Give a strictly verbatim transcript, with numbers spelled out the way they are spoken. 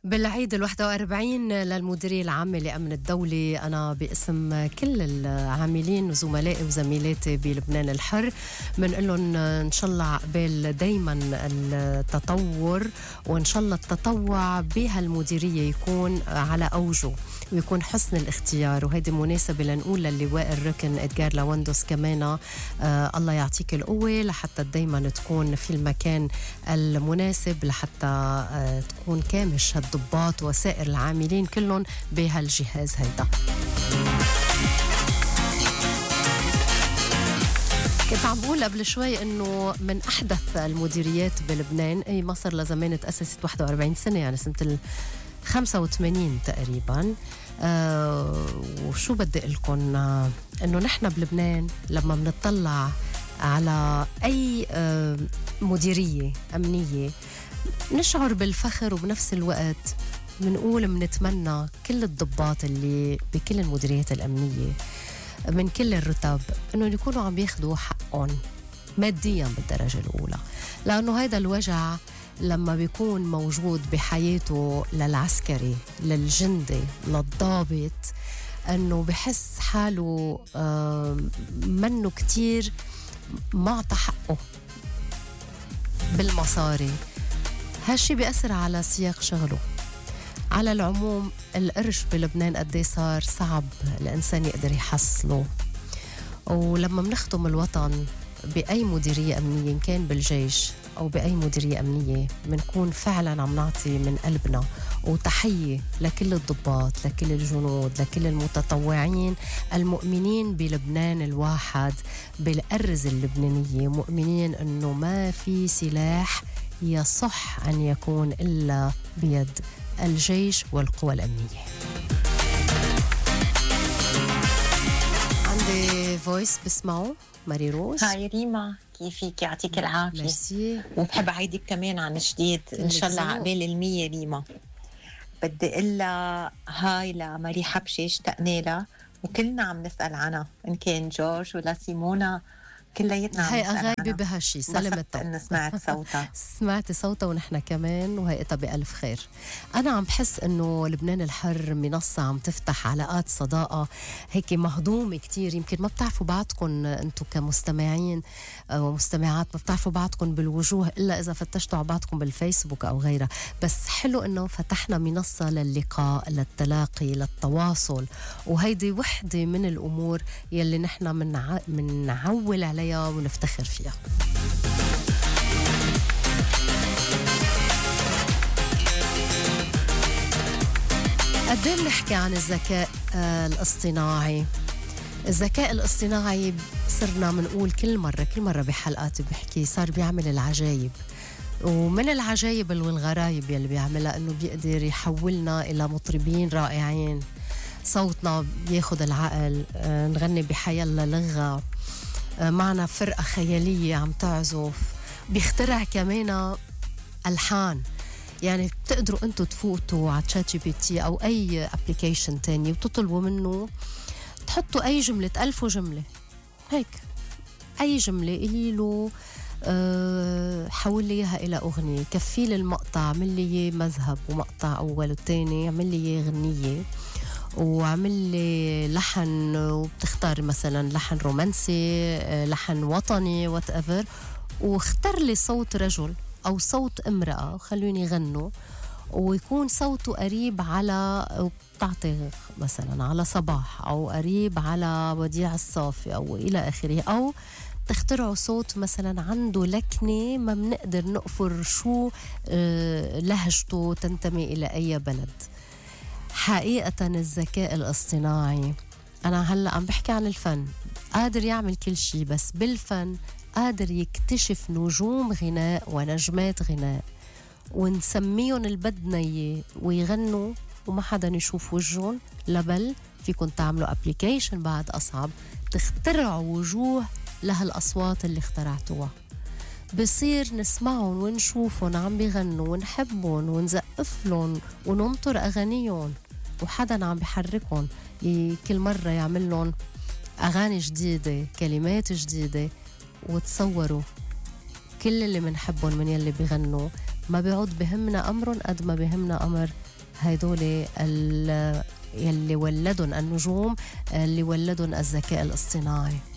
بالعيد الواحد وأربعين للمديرية العامة لأمن الدولة، أنا باسم كل العاملين وزملائي وزميلاتي بلبنان الحر بنقول لهم إن شاء الله عقبال دايما التطور، وإن شاء الله التطوع بهالمديرية يكون على أوجه ويكون حسن الاختيار. وهيدي مناسبة لنقول للواء الركن إدغار لاوندوس كمان آه الله يعطيك القوة لحتى دايما تكون في المكان المناسب، لحتى آه تكون كامش الضباط وسائر العاملين كلهم بهالجهاز هيدا. كنت عم بقول قبل شوي انه من احدث المديريات بلبنان، اي مصر لزمان تأسست واحد وأربعين سنة، يعني سنة ال خمسة وثمانين تقريبا. آه وشو بدي لكم، آه انه نحن بلبنان لما بنطلع على اي آه مديرية امنية نشعر بالفخر، وبنفس الوقت بنقول بنتمنى كل الضباط اللي بكل المديريات الامنية من كل الرتب انه يكونوا عم بياخدوا حقهم ماديا بالدرجة الاولى، لانه هيدا الوجع لما بيكون موجود بحياته للعسكري للجندي للضابط انه بحس حاله آه منه كتير معطى حقه بالمصاري. هالشي بيأثر على سياق شغله. على العموم القرش بلبنان قد صار صعب الإنسان يقدر يحصله، ولما بنخدم الوطن بأي مديرية أمنية إن كان بالجيش أو بأي مديرية أمنية بنكون فعلا عم نعطي من قلبنا. وتحية لكل الضباط، لكل الجنود، لكل المتطوعين المؤمنين بلبنان الواحد، بالأرز اللبنانية، مؤمنين أنه ما في سلاح يصح أن يكون إلا بيد الجيش والقوى الأمنية. عندي فويس بسمعه ماري روز. هاي ريما، كيفك؟ يعطيك العافية. ميرسي. وبحب أعيدك كمان عن جديد إن شاء الله عقبال المية. ريما بدي أقول لها هاي لماري حبشة، اشتقنا لها وكلنا عم نسأل عنها، إن كان جورج ولا سيمونا كلياتنا عم نسأل عنها. هي أغايبة بهالشي، سلمتها إن سمعت صوتها. سمعت صوتها ونحن كمان، وهيئتها بألف خير. أنا عم بحس إنه لبنان الحر منصة عم تفتح علاقات صداقة هيك مهضومة كتير. يمكن ما بتعرفوا بعضكم أنتم كمستمعين ومستمعات، ما بتعرفوا بعضكم بالوجوه إلا إذا فتشتوا على بعضكم بالفيسبوك أو غيرها، بس حلو إنه فتحنا منصة للقاء، للتلاقي، للتواصل، وهيدي وحدة من الأمور يلي نحن منع... منعول عليها ونفتخر فيها. قد ايه بنحكي عن الذكاء آه الاصطناعي. الذكاء الاصطناعي صرنا منقول كل مرة كل مرة بحلقات بحكي صار بيعمل العجايب، ومن العجايب والغرايب يلي بيعملها انه بيقدر يحولنا الى مطربين رائعين، صوتنا بياخد العقل، آه نغني بحيالله لغة، آه معنا فرقة خيالية عم تعزف، بيخترع كمان ألحان. يعني بتقدروا انتوا تفوتوا على تشات جي بي تي او اي ابليكيشن تاني وتطلبوا منه تحطوا اي جملة، تألفوا جملة هيك، اي جملة قولي له أه حول لي اياها الى اغنية، كفي لي المقطع، اعمل لي اياه مذهب ومقطع اول والثاني، اعمل لي اياه غنية، وعمل لي لحن، وبتختار مثلا لحن رومانسي، لحن وطني، وات ايفر، واختار لي صوت رجل أو صوت امرأة وخلوني يغنوا، ويكون صوته قريب على، بتعطي مثلا على صباح، أو قريب على وديع الصافي أو إلى آخره، أو تخترعوا صوت مثلا عنده لكنة ما بنقدر نقفر شو لهجته تنتمي إلى أي بلد. حقيقة الذكاء الاصطناعي، أنا هلأ عم بحكي عن الفن، قادر يعمل كل شيء، بس بالفن قادر يكتشف نجوم غناء ونجمات غناء ونسميهم البدنا اياه ويغنوا وما حدا يشوف وجههم، لبل فيكن تعملوا ابليكيشن بعد أصعب تخترعوا وجوه لهالأصوات اللي اخترعتوها، بصير نسمعهم ونشوفهم عم بيغنوا ونحبهم ونزقف لهم وننطر أغانيهم، وحدا عم بيحركهم كل مرة يعمل لهم أغاني جديدة، كلمات جديدة. وتصوروا كل اللي منحبهم من يلي بيغنوا ما بيعود بهمنا أمر قد ما بهمنا أمر هيدول يلي ولدن النجوم، اللي ولدن الذكاء الاصطناعي.